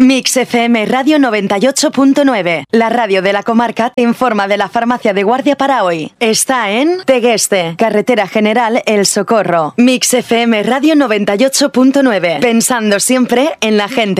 Mix FM Radio 98.9. La radio de la comarca te informa de la farmacia de guardia para hoy. Está en Tegueste, Carretera General El Socorro. Mix FM Radio 98.9. Pensando siempre en la gente.